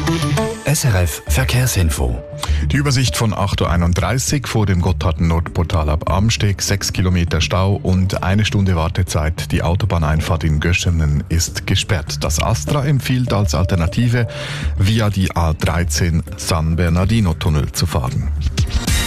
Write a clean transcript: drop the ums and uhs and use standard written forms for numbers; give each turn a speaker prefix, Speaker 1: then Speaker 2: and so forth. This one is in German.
Speaker 1: SRF Verkehrsinfo.
Speaker 2: Die Übersicht von 8.31 Uhr vor dem Gotthard-Nordportal ab Amsteg, 6 Kilometer Stau und 1 Stunde Wartezeit. Die Autobahneinfahrt in Göschenen ist gesperrt. Das Astra empfiehlt als Alternative, via die A13 San Bernardino-Tunnel zu fahren.